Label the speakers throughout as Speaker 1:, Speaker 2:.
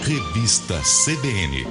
Speaker 1: Revista CBN.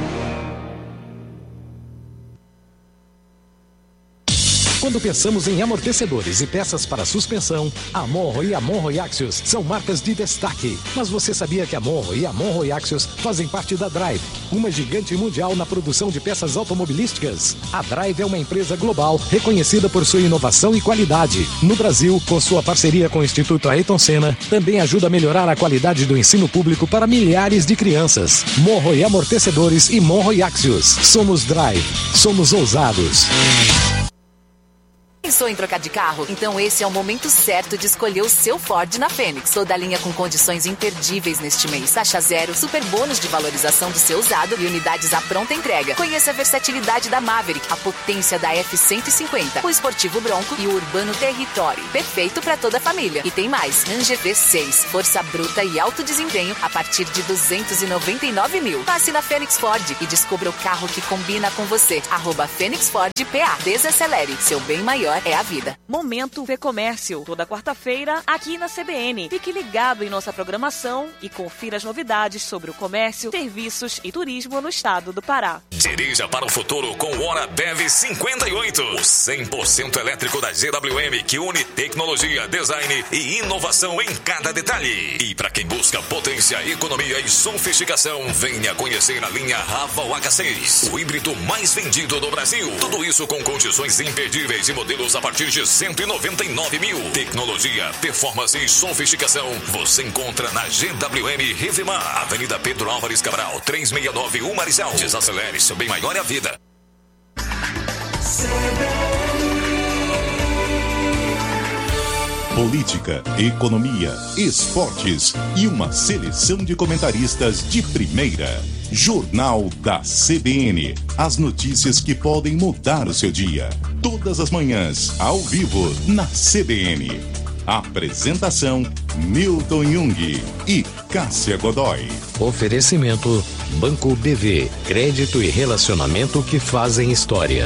Speaker 2: Quando pensamos em amortecedores e peças para suspensão, a Monro e a Monro Axios são marcas de destaque. Mas você sabia que a Monro e a Monro Axios fazem parte da Drive, uma gigante mundial na produção de peças automobilísticas? A Drive é uma empresa global reconhecida por sua inovação e qualidade. No Brasil, com sua parceria com o Instituto Ayrton Senna, também ajuda a melhorar a qualidade do ensino público para milhares de crianças. Monro e Amortecedores e Monro Axios. Somos Drive. Somos ousados.
Speaker 3: Pensou em trocar de carro? Então esse é o momento certo de escolher o seu Ford na Fênix. Toda a linha com condições imperdíveis neste mês. Taxa zero, super bônus de valorização do seu usado e unidades à pronta entrega. Conheça a versatilidade da Maverick, a potência da F-150, o esportivo Bronco e o urbano Territory. Perfeito para toda a família. E tem mais. Ranger V6, força bruta e alto desempenho a partir de 299 mil. Passe na Fênix Ford e descubra o carro que combina com você. @Fênix Ford PA. Desacelere. Seu bem maior é a vida.
Speaker 4: Momento Vê Comércio, toda quarta-feira aqui na CBN. Fique ligado em nossa programação e confira as novidades sobre o comércio, serviços e turismo no estado do Pará.
Speaker 5: Dirija para o futuro com o Hora Dev 58, o 100% elétrico da GWM que une tecnologia, design e inovação em cada detalhe. E para quem busca potência, economia e sofisticação, venha conhecer a linha Raval H6, o híbrido mais vendido do Brasil. Tudo isso com condições imperdíveis e modelos a partir de 199 mil. Tecnologia, performance e sofisticação você encontra na GWM Revemar, Avenida Pedro Álvares Cabral, 369 Marizal. Desacelere, seu bem maior é a vida.
Speaker 1: Política, economia, esportes e uma seleção de comentaristas de primeira. Jornal da CBN. As notícias que podem mudar o seu dia. Todas as manhãs, ao vivo, na CBN. Apresentação: Milton Jung e Cássia Godoy.
Speaker 2: Oferecimento: Banco BV. Crédito e relacionamento que fazem história.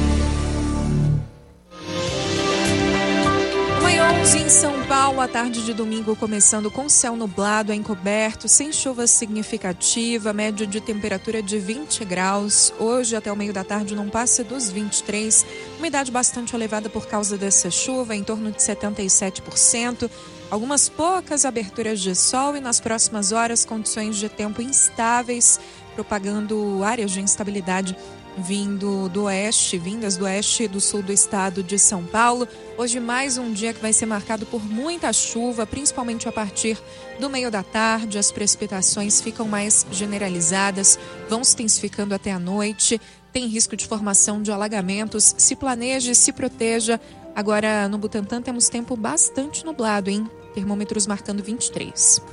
Speaker 6: Em São Paulo, a tarde de domingo começando com céu nublado, encoberto, sem chuva significativa, média de temperatura de 20 graus. Hoje, até o meio da tarde, não passa dos 23. Umidade bastante elevada por causa dessa chuva, em torno de 77%. Algumas poucas aberturas de sol e nas próximas horas, condições de tempo instáveis, propagando áreas de instabilidade vindas do oeste e do sul do estado de São Paulo. Hoje mais um dia que vai ser marcado por muita chuva, principalmente a partir do meio da tarde. As precipitações ficam mais generalizadas, vão se intensificando até a noite. Tem risco de formação de alagamentos. Se planeje, se proteja. Agora no Butantã temos tempo bastante nublado, hein? Termômetros marcando 23.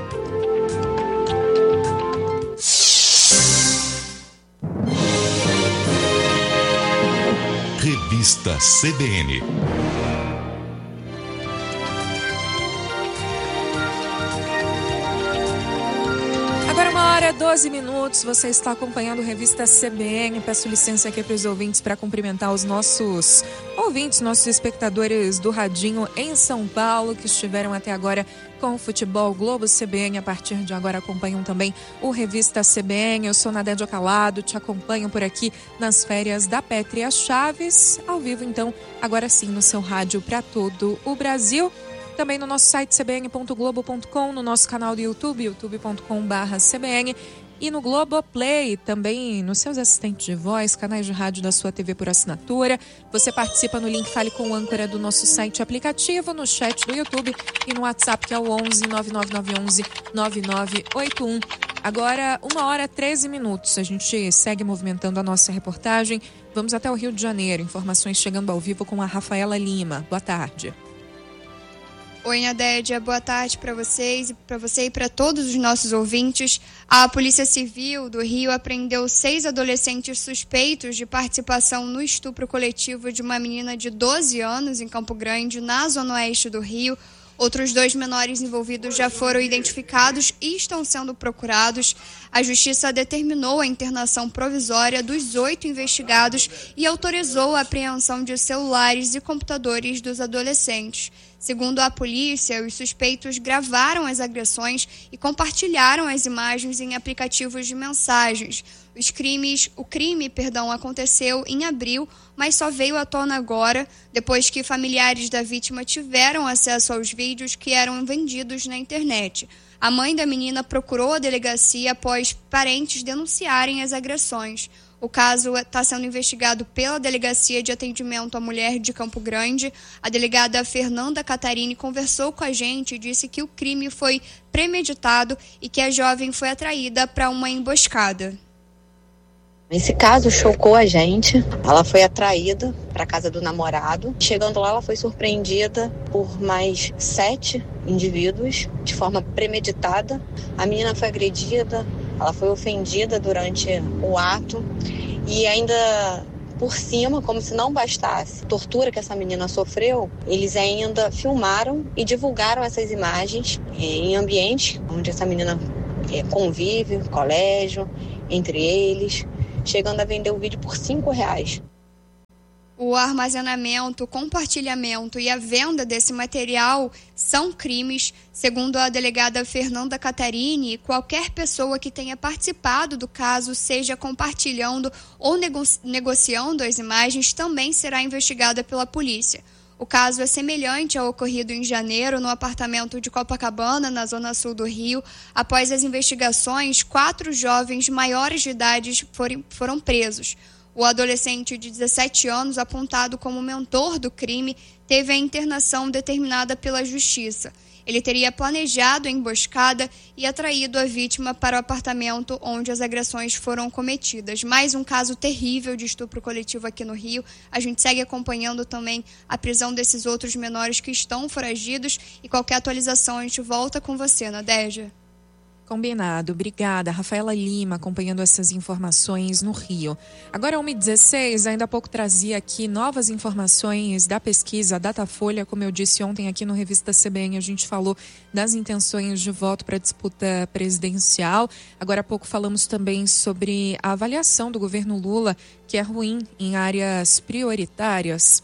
Speaker 1: Revista CBN.
Speaker 6: Agora 1h12, você está acompanhando a Revista CBN. Peço licença aqui para os ouvintes para cumprimentar os nossos ouvintes, nossos espectadores do Radinho em São Paulo, que estiveram até agora com o Futebol Globo CBN. A partir de agora acompanham também o Revista CBN. Eu sou Nadédia Calado, te acompanho por aqui nas férias da Pétria Chaves, ao vivo então, agora sim no seu rádio para todo o Brasil. Também no nosso site cbn.globo.com, no nosso canal do YouTube, youtube.com/cbn e no Globoplay, também nos seus assistentes de voz, canais de rádio da sua TV por assinatura. Você participa no link Fale com o âncora do nosso site e aplicativo, no chat do YouTube e no WhatsApp, que é o 11 99911 9981. Agora, 1h13. A gente segue movimentando a nossa reportagem. Vamos até o Rio de Janeiro. Informações chegando ao vivo com a Rafaela Lima. Boa tarde.
Speaker 7: Oi, Nadédia, boa tarde para vocês, para você e para todos os nossos ouvintes. A Polícia Civil do Rio apreendeu 6 adolescentes suspeitos de participação no estupro coletivo de uma menina de 12 anos em Campo Grande, na zona oeste do Rio. Outros 2 menores envolvidos já foram identificados e estão sendo procurados. A Justiça determinou a internação provisória dos 8 investigados e autorizou a apreensão de celulares e computadores dos adolescentes. Segundo a polícia, os suspeitos gravaram as agressões e compartilharam as imagens em aplicativos de mensagens. O crime aconteceu em abril, mas só veio à tona agora, depois que familiares da vítima tiveram acesso aos vídeos que eram vendidos na internet. A mãe da menina procurou a delegacia após parentes denunciarem as agressões. O caso está sendo investigado pela Delegacia de Atendimento à Mulher de Campo Grande. A delegada Fernanda Catarini conversou com a gente e disse que o crime foi premeditado e que a jovem foi atraída para uma emboscada.
Speaker 8: Esse caso chocou a gente. Ela foi atraída para a casa do namorado. Chegando lá, ela foi surpreendida por mais 7 indivíduos de forma premeditada. A menina foi agredida, ela foi ofendida durante o ato e ainda por cima, como se não bastasse a tortura que essa menina sofreu, eles ainda filmaram e divulgaram essas imagens em ambientes onde essa menina convive, colégio, entre eles, chegando a vender o vídeo por R$5.
Speaker 7: O armazenamento, o compartilhamento e a venda desse material são crimes. Segundo a delegada Fernanda Catarini, qualquer pessoa que tenha participado do caso, seja compartilhando ou negociando as imagens, também será investigada pela polícia. O caso é semelhante ao ocorrido em janeiro no apartamento de Copacabana, na zona sul do Rio. Após as investigações, 4 jovens maiores de idade foram presos. O adolescente de 17 anos, apontado como mentor do crime, teve a internação determinada pela Justiça. Ele teria planejado a emboscada e atraído a vítima para o apartamento onde as agressões foram cometidas. Mais um caso terrível de estupro coletivo aqui no Rio. A gente segue acompanhando também a prisão desses outros menores que estão foragidos e qualquer atualização a gente volta com você, Nadégia.
Speaker 6: Combinado. Obrigada. Rafaela Lima acompanhando essas informações no Rio. Agora, 1h16, ainda há pouco trazia aqui novas informações da pesquisa Datafolha. Como eu disse ontem aqui no Revista CBN, a gente falou das intenções de voto para a disputa presidencial. Agora há pouco falamos também sobre a avaliação do governo Lula, que é ruim em áreas prioritárias.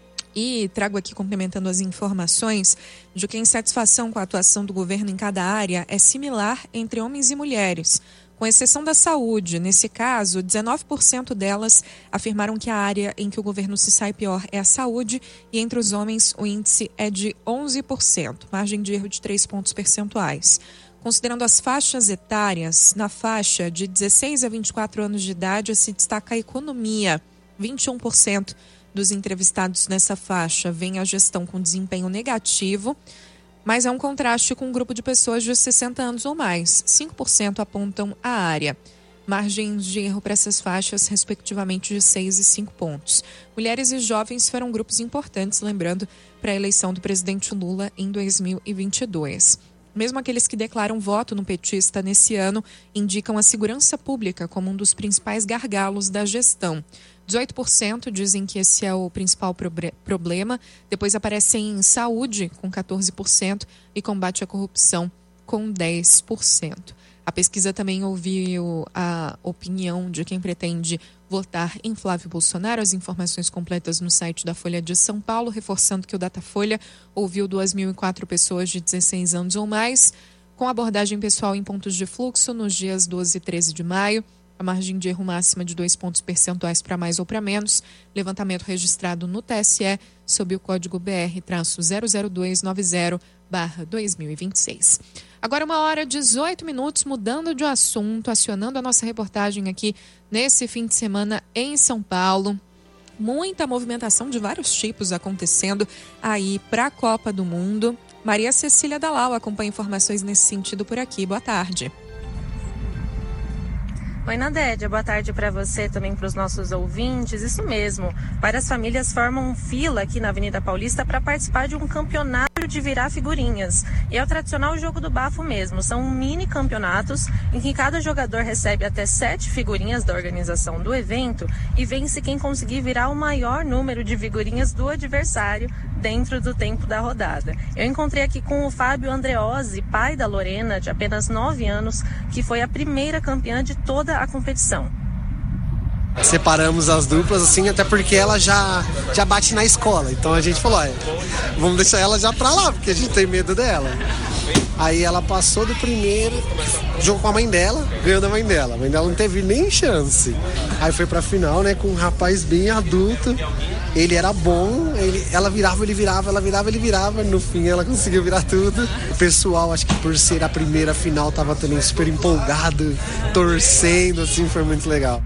Speaker 6: E trago aqui, complementando as informações, de que a insatisfação com a atuação do governo em cada área é similar entre homens e mulheres, com exceção da saúde. Nesse caso, 19% delas afirmaram que a área em que o governo se sai pior é a saúde, e entre os homens o índice é de 11%, margem de erro de 3 pontos percentuais. Considerando as faixas etárias, na faixa de 16 a 24 anos de idade se destaca a economia, 21%. Dos entrevistados nessa faixa veem a gestão com desempenho negativo, mas é um contraste com um grupo de pessoas de 60 anos ou mais. 5% apontam a área. Margens de erro para essas faixas, respectivamente, de 6 e 5 pontos. Mulheres e jovens foram grupos importantes, lembrando, para a eleição do presidente Lula em 2022. Mesmo aqueles que declaram voto no petista nesse ano indicam a segurança pública como um dos principais gargalos da gestão. 18% dizem que esse é o principal problema. Depois aparecem saúde, com 14%, e combate à corrupção, com 10%. A pesquisa também ouviu a opinião de quem pretende votar em Flávio Bolsonaro. As informações completas no site da Folha de São Paulo, reforçando que o Datafolha ouviu 2.004 pessoas de 16 anos ou mais, com abordagem pessoal em pontos de fluxo nos dias 12 e 13 de maio. A margem de erro máxima de 2 pontos percentuais para mais ou para menos. Levantamento registrado no TSE sob o código BR-00290/2026. Agora 1h18, mudando de assunto, acionando a nossa reportagem aqui nesse fim de semana em São Paulo. Muita movimentação de vários tipos acontecendo aí para a Copa do Mundo. Maria Cecília Dalal acompanha informações nesse sentido por aqui. Boa tarde.
Speaker 9: Oi, Nadédia, boa tarde para você, também para os nossos ouvintes. Isso mesmo, várias famílias formam fila aqui na Avenida Paulista para participar de um campeonato de virar figurinhas. E é o tradicional jogo do bafo mesmo, são mini campeonatos em que cada jogador recebe até 7 figurinhas da organização do evento e vence quem conseguir virar o maior número de figurinhas do adversário dentro do tempo da rodada. Eu encontrei aqui com o Fábio Andreozzi, pai da Lorena, de apenas 9 anos, que foi a primeira campeã de toda a competição.
Speaker 10: Separamos as duplas, assim, até porque ela já bate na escola. Então a gente falou, vamos deixar ela já pra lá, porque a gente tem medo dela. Aí ela passou do primeiro, jogou com a mãe dela, ganhou da mãe dela. A mãe dela não teve nem chance. Aí foi pra final, né, com um rapaz bem adulto. Ele era bom, ela virava, ele virava, ela virava, ele virava. No fim ela conseguiu virar tudo. O pessoal, acho que por ser a primeira final, tava também super empolgado, torcendo, assim, foi muito legal.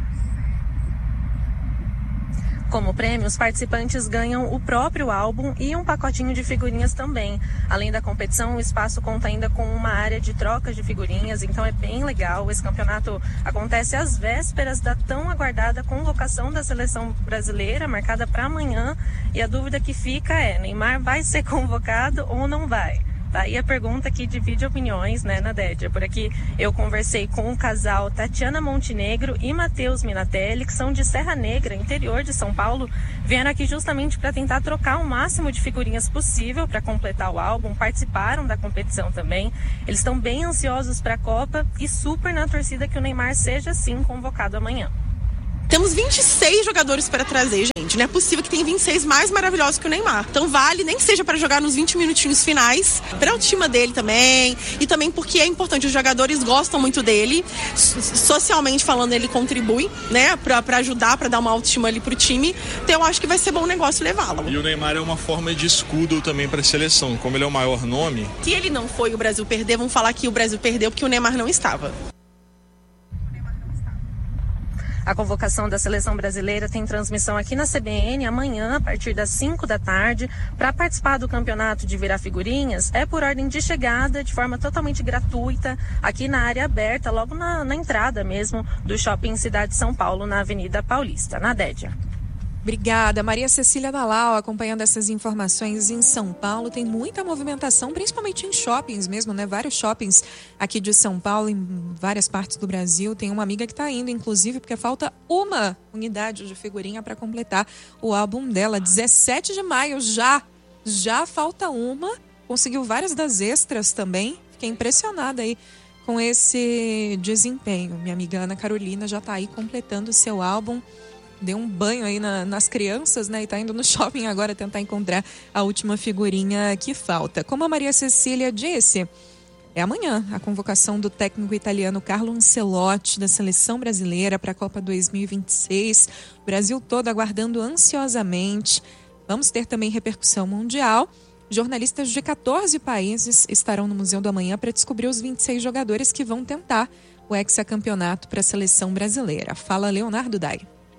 Speaker 9: Como prêmio, os participantes ganham o próprio álbum e um pacotinho de figurinhas também. Além da competição, o espaço conta ainda com uma área de troca de figurinhas, então é bem legal. Esse campeonato acontece às vésperas da tão aguardada convocação da seleção brasileira, marcada para amanhã. E a dúvida que fica é, Neymar vai ser convocado ou não vai? Daí a pergunta que divide opiniões, né, Nadédia? Por aqui eu conversei com o casal Tatiana Montenegro e Matheus Minatelli, que são de Serra Negra, interior de São Paulo. Vieram aqui justamente para tentar trocar o máximo de figurinhas possível para completar o álbum. Participaram da competição também. Eles estão bem ansiosos para a Copa e super na torcida que o Neymar seja sim convocado amanhã.
Speaker 11: Temos 26 jogadores para trazer, gente. Não é possível que tenha 26 mais maravilhosos que o Neymar. Então vale, nem que seja para jogar nos 20 minutinhos finais, para a autoestima dele também. E também porque é importante, os jogadores gostam muito dele. Socialmente falando, ele contribui, né? Para ajudar, para dar uma autoestima ali pro time. Então eu acho que vai ser bom negócio levá-lo.
Speaker 12: E o Neymar é uma forma de escudo também para a seleção. Como ele é o maior nome.
Speaker 11: Se ele não foi, o Brasil perder, vamos falar que o Brasil perdeu porque o Neymar não estava.
Speaker 9: A convocação da seleção brasileira tem transmissão aqui na CBN amanhã, a partir das 5 da tarde. Para participar do campeonato de virar figurinhas, é por ordem de chegada, de forma totalmente gratuita, aqui na área aberta, logo na entrada mesmo do Shopping Cidade de São Paulo, na Avenida Paulista. Nadédia.
Speaker 6: Obrigada. Maria Cecília Dalal acompanhando essas informações em São Paulo. Tem muita movimentação, principalmente em shoppings mesmo, né? Vários shoppings aqui de São Paulo, em várias partes do Brasil. Tem uma amiga que está indo, inclusive, porque falta uma unidade de figurinha para completar o álbum dela. 17 de maio já falta uma. Conseguiu várias das extras também. Fiquei impressionada aí com esse desempenho. Minha amiga Ana Carolina já está aí completando o seu álbum. Deu um banho aí nas crianças, né? E tá indo no shopping agora tentar encontrar a última figurinha que falta. Como a Maria Cecília disse, é amanhã a convocação do técnico italiano Carlo Ancelotti da seleção brasileira para a Copa 2026. O Brasil todo aguardando ansiosamente. Vamos ter também repercussão mundial. Jornalistas de 14 países estarão no Museu do Amanhã para descobrir os 26 jogadores que vão tentar o hexacampeonato para a seleção brasileira. Fala Leonardo Dai.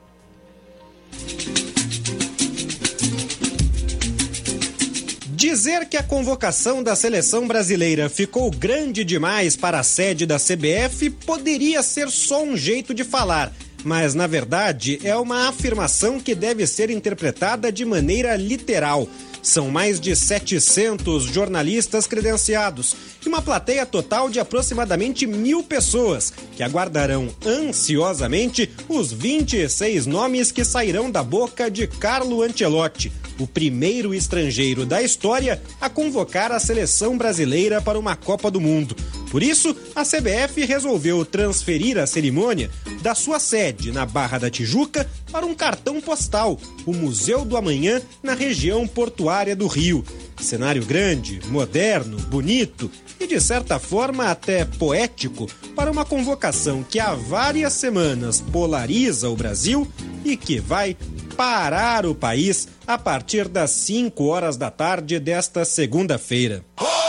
Speaker 13: Dizer que a convocação da seleção brasileira ficou grande demais para a sede da CBF poderia ser só um jeito de falar, mas na verdade é uma afirmação que deve ser interpretada de maneira literal. São mais de 700 jornalistas credenciados e uma plateia total de aproximadamente 1.000 pessoas que aguardarão ansiosamente os 26 nomes que sairão da boca de Carlo Ancelotti, o primeiro estrangeiro da história a convocar a seleção brasileira para uma Copa do Mundo. Por isso, a CBF resolveu transferir a cerimônia da sua sede na Barra da Tijuca para um cartão postal, o Museu do Amanhã, na região portuária do Rio. Cenário grande, moderno, bonito e, de certa forma, até poético para uma convocação que há várias semanas polariza o Brasil e que vai parar o país a partir das 5 horas da tarde desta segunda-feira.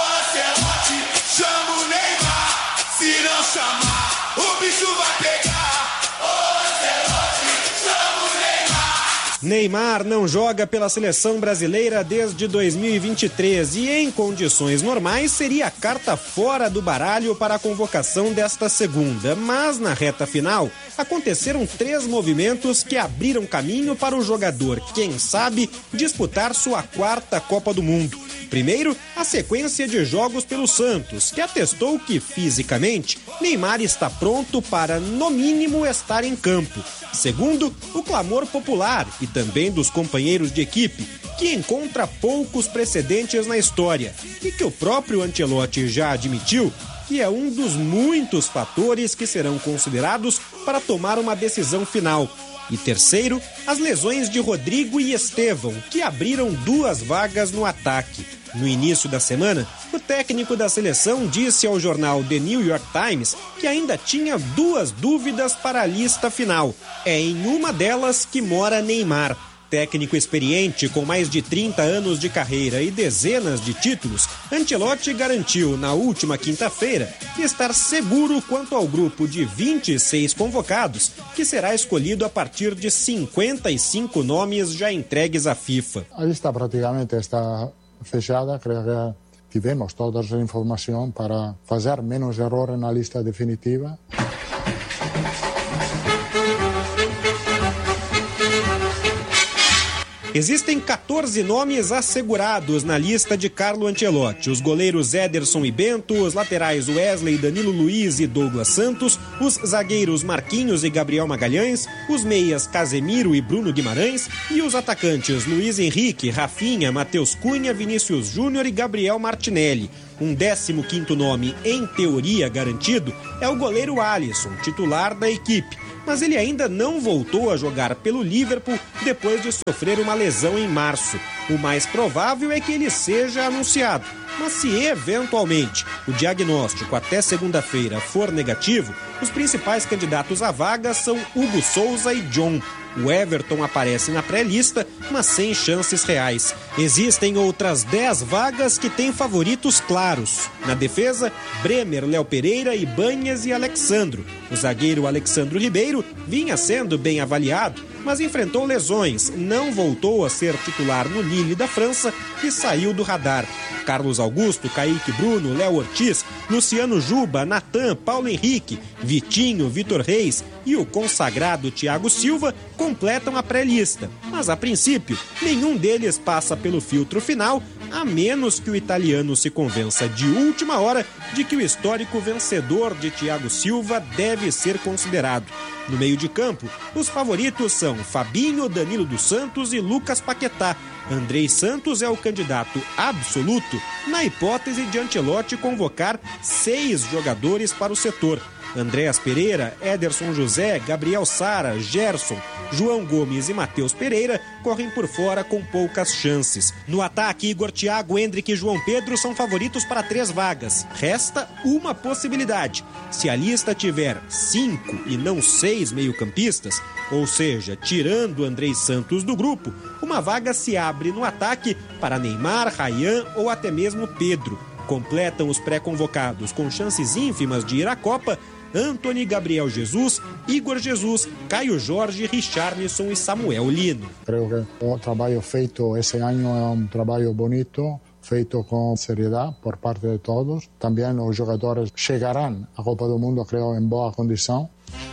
Speaker 13: Neymar não joga pela seleção brasileira desde 2023 e, em condições normais, seria a carta fora do baralho para a convocação desta segunda. Mas, na reta final, aconteceram 3 movimentos que abriram caminho para o jogador, quem sabe, disputar sua 4ª Copa do Mundo. Primeiro, a sequência de jogos pelo Santos, que atestou que, fisicamente, Neymar está pronto para, no mínimo, estar em campo. Segundo, o clamor popular e também dos companheiros de equipe, que encontra poucos precedentes na história e que o próprio Ancelotti já admitiu que CBF é um dos muitos fatores que serão considerados para tomar uma decisão final. E terceiro, as lesões de Rodrigo e Estevão, que abriram 2 vagas no ataque. No início da semana, o técnico da seleção disse ao jornal The New York Times que ainda tinha 2 dúvidas para a lista final. É em uma delas que mora Neymar. Técnico experiente com mais de 30 anos de carreira e dezenas de títulos, Ancelotti garantiu na última quinta-feira estar seguro quanto ao grupo de 26 convocados, que será escolhido a partir de 55 nomes já entregues à FIFA.
Speaker 14: A lista praticamente está fechada, creio que tivemos toda a informação para fazer menos erro na lista definitiva.
Speaker 13: Existem 14 nomes assegurados na lista de Carlo Ancelotti. Os goleiros Ederson e Bento, os laterais Wesley, Danilo Luiz e Douglas Santos, os zagueiros Marquinhos e Gabriel Magalhães, os meias Casemiro e Bruno Guimarães e os atacantes Luiz Henrique, Rafinha, Matheus Cunha, Vinícius Júnior e Gabriel Martinelli. Um 15º nome, em teoria garantido, é o goleiro Alisson, titular da equipe. Mas ele ainda não voltou a jogar pelo Liverpool depois de sofrer uma lesão em março. O mais provável é que ele seja anunciado. Mas se eventualmente o diagnóstico até segunda-feira for negativo, os principais candidatos à vaga são Hugo Souza e John. O Everton aparece na pré-lista, mas sem chances reais. Existem outras 10 vagas que têm favoritos claros. Na defesa, Bremer, Léo Pereira, Ibanez e Alexandro. O zagueiro Alexandro Ribeiro vinha sendo bem avaliado, mas enfrentou lesões, não voltou a ser titular no Lille da França e saiu do radar. Carlos Augusto, Kaique Bruno, Léo Ortiz, Luciano Juba, Natan, Paulo Henrique, Vitinho, Vitor Reis e o consagrado Thiago Silva completam a pré-lista. Mas, a princípio, nenhum deles passa pelo filtro final, a menos que o italiano se convença de última hora de que o histórico vencedor de Thiago Silva deve ser considerado. No meio de campo, os favoritos são Fabinho, Danilo dos Santos e Lucas Paquetá. Andrei Santos é o candidato absoluto na hipótese de Ancelotti convocar 6 jogadores para o setor. Andréas Pereira, Ederson José, Gabriel Sara, Gerson, João Gomes e Matheus Pereira correm por fora com poucas chances. No ataque, Igor, Thiago, Endrick e João Pedro são favoritos para 3 vagas. Resta uma possibilidade. Se a lista tiver 5 e não 6 meio-campistas, ou seja, tirando Andrei Santos do grupo, uma vaga se abre no ataque para Neymar, Rayhan ou até mesmo Pedro. Completam os pré-convocados com chances ínfimas de ir à Copa Antony, Gabriel Jesus, Igor Jesus, Caio Jorge, Richarlison e Samuel Lino.
Speaker 14: Creio que o trabalho feito esse ano é um trabalho bonito, feito com seriedade por parte de todos. Também os jogadores chegarão à Copa do Mundo, creio, em boa condição.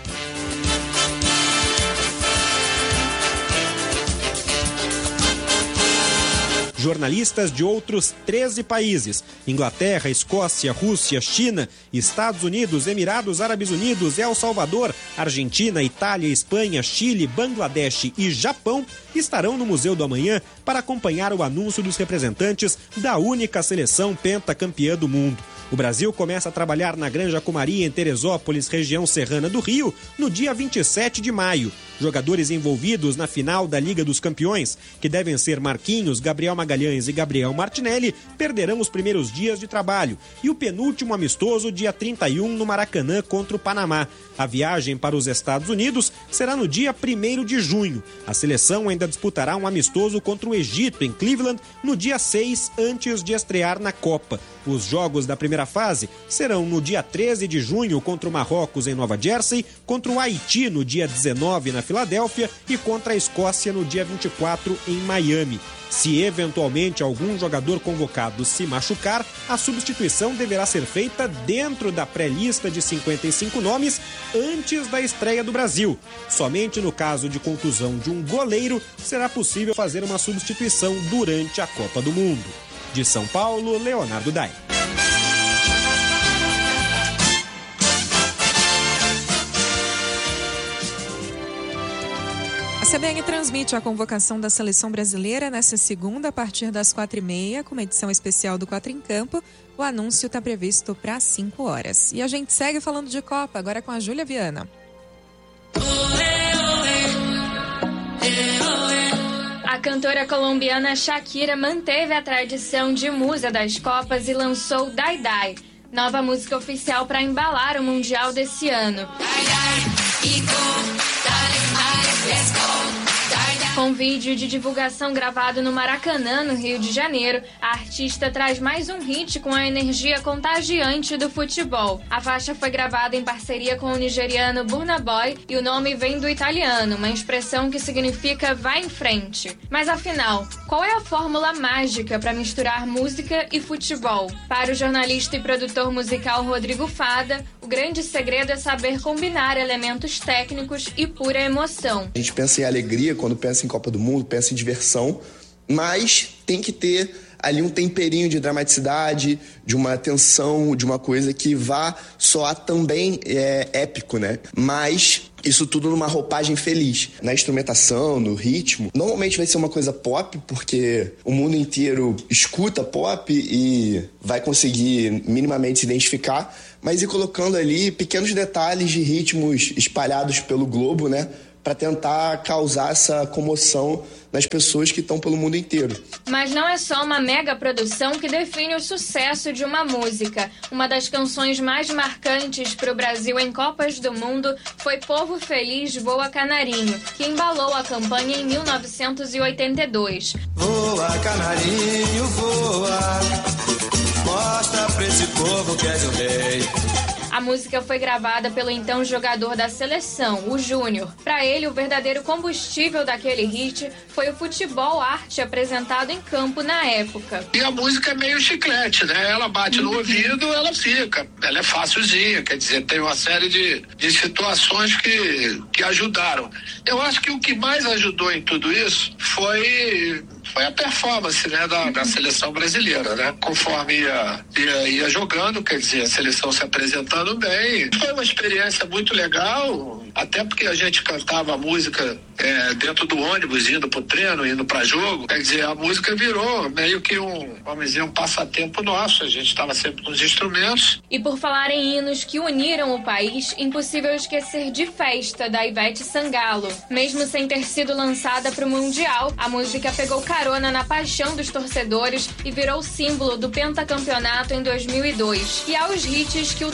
Speaker 13: Jornalistas de outros 13 países, Inglaterra, Escócia, Rússia, China, Estados Unidos, Emirados Árabes Unidos, El Salvador, Argentina, Itália, Espanha, Chile, Bangladesh e Japão, estarão no Museu do Amanhã para acompanhar o anúncio dos representantes da única seleção pentacampeã do mundo. O Brasil começa a trabalhar na Granja Comari, em Teresópolis, região serrana do Rio, no dia 27 de maio. Jogadores envolvidos na final da Liga dos Campeões, que devem ser Marquinhos, Gabriel Magalhães e Gabriel Martinelli, perderão os primeiros dias de trabalho e o penúltimo amistoso dia 31 no Maracanã contra o Panamá. A viagem para os Estados Unidos será no dia 1º de junho. A seleção ainda disputará um amistoso contra o Egito, em Cleveland, no dia 6, antes de estrear na Copa. Os jogos da primeira fase serão no dia 13 de junho contra o Marrocos em Nova Jersey, contra o Haiti no dia 19 na Filadélfia e contra a Escócia no dia 24 em Miami. Se eventualmente algum jogador convocado se machucar, a substituição deverá ser feita dentro da pré-lista de 55 nomes antes da estreia do Brasil. Somente no caso de contusão de um goleiro será possível fazer uma substituição durante a Copa do Mundo. De São Paulo, Leonardo Dai.
Speaker 6: A CBN transmite a convocação da Seleção Brasileira nesta segunda, a partir das 4h30, com uma edição especial do 4 em Campo. O anúncio está previsto para 5 horas. E a gente segue falando de Copa, agora com a Júlia Viana.
Speaker 15: A cantora colombiana Shakira manteve a tradição de musa das Copas e lançou Dai Dai, nova música oficial para embalar o Mundial desse ano. Com vídeo de divulgação gravado no Maracanã, no Rio de Janeiro, a artista traz mais um hit com a energia contagiante do futebol. A faixa foi gravada em parceria com o nigeriano Burna Boy e o nome vem do italiano, uma expressão que significa vai em frente. Mas afinal, qual é a fórmula mágica para misturar música e futebol? Para o jornalista e produtor musical Rodrigo Fada, o grande segredo é saber combinar elementos técnicos e pura emoção.
Speaker 16: A gente pensa em alegria quando pensa em Copa do Mundo, pensa em diversão, mas tem que ter ali um temperinho de dramaticidade, de uma tensão, de uma coisa que vá soar também épico, né? Mas isso tudo numa roupagem feliz. Na instrumentação, no ritmo, normalmente vai ser uma coisa pop, porque o mundo inteiro escuta pop e vai conseguir minimamente se identificar, mas ir colocando ali pequenos detalhes de ritmos espalhados pelo globo, né? Para tentar causar essa comoção nas pessoas que estão pelo mundo inteiro.
Speaker 15: Mas não é só uma mega produção que define o sucesso de uma música. Uma das canções mais marcantes para o Brasil em Copas do Mundo foi Povo Feliz Voa Canarinho, que embalou a campanha em 1982.
Speaker 17: Voa, canarinho, voa, mostra pra esse povo que és o rei.
Speaker 15: A música foi gravada pelo então jogador da seleção, o Júnior. Para ele, o verdadeiro combustível daquele hit foi o futebol arte apresentado em campo na época.
Speaker 18: E a música é meio chiclete, né? Ela bate no ouvido, ela fica. Ela é facilzinha, quer dizer, tem uma série de situações que ajudaram. Eu acho que o que mais ajudou em tudo isso foi a performance, né, da seleção brasileira, né? Conforme ia jogando, quer dizer, a seleção se apresentando bem. Foi uma experiência muito legal, até porque a gente cantava a música dentro do ônibus, indo pro treino, indo pra jogo. Quer dizer, a música virou meio que vamos dizer, um passatempo nosso. A gente estava sempre com os instrumentos.
Speaker 15: E por falar em hinos que uniram o país, impossível esquecer de Festa, da Ivete Sangalo. Mesmo sem ter sido lançada pro Mundial, a música pegou carona na paixão dos torcedores e virou símbolo do pentacampeonato em 2002. E aos hits que o